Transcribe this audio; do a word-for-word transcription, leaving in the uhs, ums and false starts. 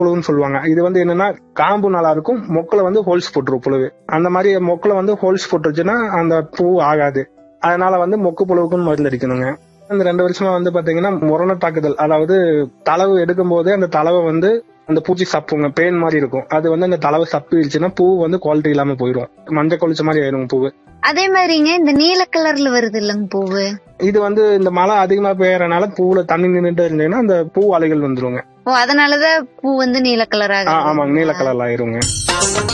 புழுன்னு சொல்லுவாங்க. இது வந்து என்னன்னா காம்பு நல்லா இருக்கும், மொக்கல வந்து ஹோல்ஸ் போட்டுரும் புழு. அந்த மாதிரி மொக்கல வந்து ஹோல்ஸ் போட்டுருச்சுன்னா அந்த பூ ஆகாது. அதனால வந்து மொக்கு புழுவுக்குன்னு மருந்து அடிக்கணுங்க. இந்த ரெண்டு வருஷமா வந்து பாத்தீங்கன்னா முரண தாக்குதல், அதாவது தளவு எடுக்கும் போதே அந்த தளவை வந்து அந்த பூச்சி சப்புங்க, பேன் மாதிரி இருக்கும். அது வந்து அந்த தளவை சப்பிடுச்சுன்னா பூ வந்து குவாலிட்டி இல்லாம போயிடும், மஞ்சள் கொளிச்ச மாதிரி ஆயிடும் பூவு. அதே மாதிரிங்க இந்த நீல கலர்ல வருது இல்லங்க பூவு, இது வந்து இந்த மழை அதிகமா பெய்யறனால பூவுல தண்ணி நின்றுட்டு இருந்தீங்கன்னா அந்த பூ அலைகள் வந்துருங்க. ஓ அதனாலதான் பூ வந்து நீல கலராக. ஆமாங்க, நீல கலர்ல ஆயிருங்க.